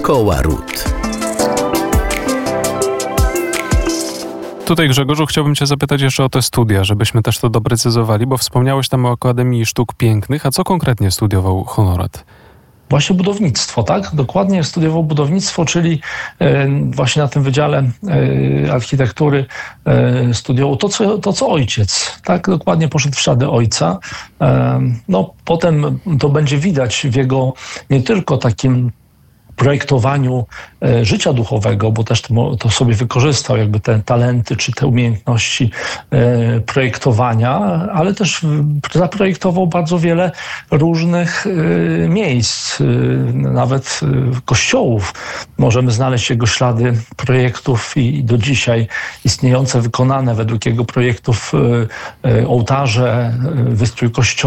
Szkoła Ród. Tutaj, Grzegorzu, chciałbym Cię zapytać jeszcze o te studia, żebyśmy też to doprecyzowali, bo wspomniałeś tam o Akademii Sztuk Pięknych, a co konkretnie studiował Honorat? Właśnie budownictwo, tak? Dokładnie studiował budownictwo, czyli właśnie na tym Wydziale Architektury studiował to, co ojciec. Tak? Dokładnie poszedł w ślady ojca. No, potem to będzie widać w jego nie tylko takim projektowaniu życia duchowego, bo też to sobie wykorzystał jakby te talenty czy te umiejętności projektowania, ale też zaprojektował bardzo wiele różnych miejsc, nawet kościołów. Możemy znaleźć jego ślady projektów i do dzisiaj istniejące, wykonane według jego projektów ołtarze, wystrój kościoła,